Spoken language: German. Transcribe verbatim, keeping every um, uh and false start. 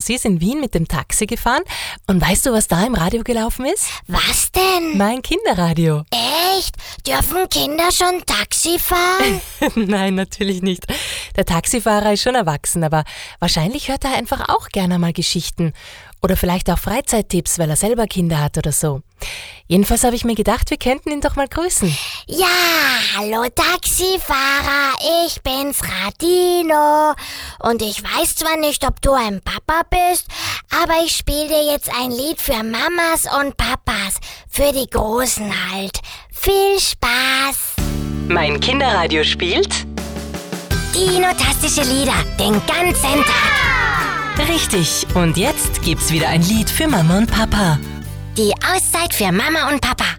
Sie ist in Wien mit dem Taxi gefahren und weißt du, was da im Radio gelaufen ist? Was denn? Mein Kinderradio. Echt? Dürfen Kinder schon Taxi fahren? Nein, natürlich nicht. Der Taxifahrer ist schon erwachsen, aber wahrscheinlich hört er einfach auch gerne mal Geschichten. Oder vielleicht auch Freizeittipps, weil er selber Kinder hat oder so. Jedenfalls habe ich mir gedacht, wir könnten ihn doch mal grüßen. Ja, hallo Taxifahrer, ich bin's Radino. Und ich weiß zwar nicht, ob du ein Papa bist, aber ich spiele dir jetzt ein Lied für Mamas und Papas, für die Großen halt. Viel Spaß! Mein Kinderradio spielt Dino-tastische Lieder, den ganzen Tag. richtig. Und jetzt gibt's wieder ein Lied für Mama und Papa. Die Auszeit für Mama und Papa.